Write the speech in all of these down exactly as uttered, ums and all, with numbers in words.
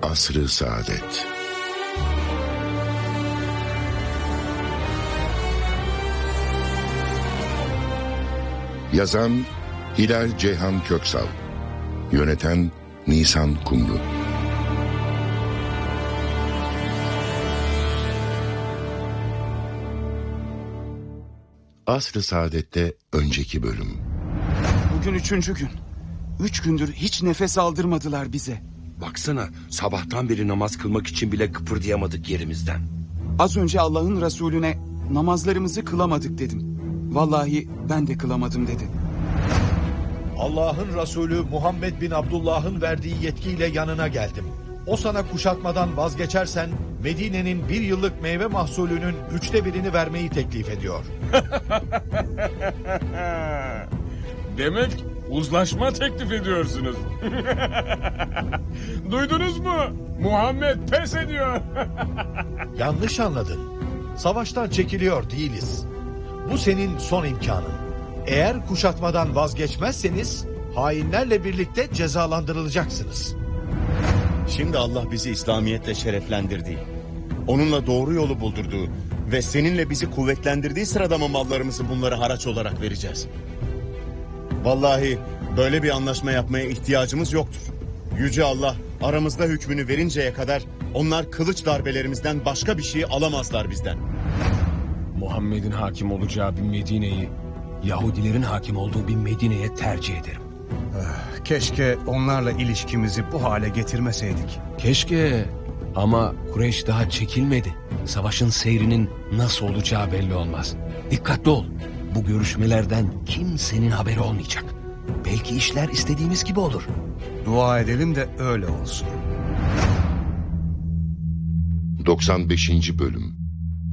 Asr-ı Saadet. Yazan Hilal Ceyhan Köksal. Yöneten Nisan Kumru. Asr-ı Saadet'te önceki bölüm. Bugün üçüncü gün. Üç gündür hiç nefes aldırmadılar bize. Baksana, sabahtan beri namaz kılmak için bile kıpırdayamadık yerimizden. Az önce Allah'ın Resulüne namazlarımızı kılamadık dedim. Vallahi ben de kılamadım dedi. Allah'ın Resulü Muhammed bin Abdullah'ın verdiği yetkiyle yanına geldim. O sana kuşatmadan vazgeçersen Medine'nin bir yıllık meyve mahsulünün üçte birini vermeyi teklif ediyor. Demek uzlaşma teklif ediyorsunuz. Duydunuz mu? Muhammed pes ediyor. Yanlış anladın. Savaştan çekiliyor değiliz. Bu senin son imkanın. Eğer kuşatmadan vazgeçmezseniz hainlerle birlikte cezalandırılacaksınız. Şimdi Allah bizi İslamiyetle şereflendirdiği, onunla doğru yolu buldurduğu ve seninle bizi kuvvetlendirdiği sırada mı mallarımızı bunlara haraç olarak vereceğiz? Vallahi böyle bir anlaşma yapmaya ihtiyacımız yoktur. Yüce Allah aramızda hükmünü verinceye kadar onlar kılıç darbelerimizden başka bir şey alamazlar bizden. Muhammed'in hakim olacağı bir Medine'yi Yahudilerin hakim olduğu bir Medine'ye tercih ederim. Keşke onlarla ilişkimizi bu hale getirmeseydik. Keşke, ama Kureyş daha çekilmedi. Savaşın seyrinin nasıl olacağı belli olmaz. Dikkatli ol. Bu görüşmelerden kimsenin haberi olmayacak. Belki işler istediğimiz gibi olur. Dua edelim de öyle olsun. doksan beşinci bölüm.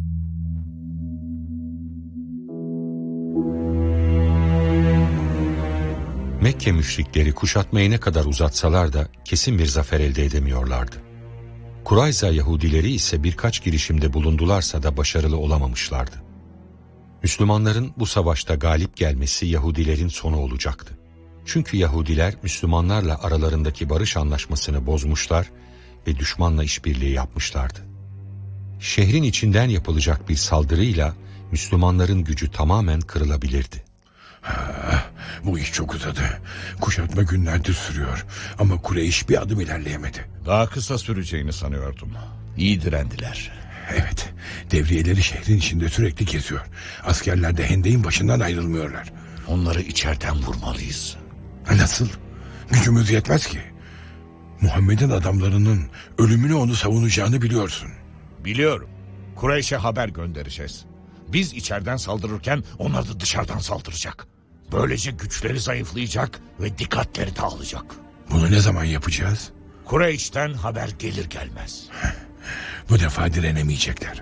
Mekke müşrikleri kuşatmayı ne kadar uzatsalar da kesin bir zafer elde edemiyorlardı. Kurayza Yahudileri ise birkaç girişimde bulundularsa da başarılı olamamışlardı. Müslümanların bu savaşta galip gelmesi Yahudilerin sonu olacaktı. Çünkü Yahudiler Müslümanlarla aralarındaki barış anlaşmasını bozmuşlar ve düşmanla işbirliği yapmışlardı. Şehrin içinden yapılacak bir saldırıyla Müslümanların gücü tamamen kırılabilirdi. Ha, bu iş çok uzadı. Kuşatma günlerdir sürüyor. Ama Kureyş bir adım ilerleyemedi. Daha kısa süreceğini sanıyordum. İyi direndiler. Evet, devriyeleri şehrin içinde sürekli geziyor. Askerler de hendeğin başından ayrılmıyorlar. Onları içeriden vurmalıyız. Nasıl? Gücümüz yetmez ki. Muhammed'in adamlarının ölümünü onu savunacağını biliyorsun. Biliyorum. Kureyş'e haber göndereceğiz. Biz içeriden saldırırken onlar da dışarıdan saldıracak. Böylece güçleri zayıflayacak ve dikkatleri dağılacak. Bunu ne zaman yapacağız? Kureyş'ten haber gelir gelmez. Bu defa direnemeyecekler.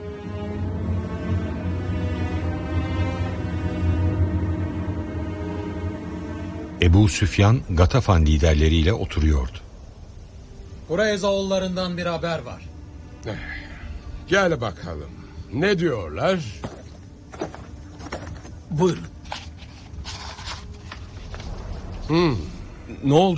Ebu Süfyan, Gatafan liderleriyle oturuyordu. Kureyza oğullarından bir haber var. Gel bakalım. Ne diyorlar? Buyurun. Hmm. Ne oldu?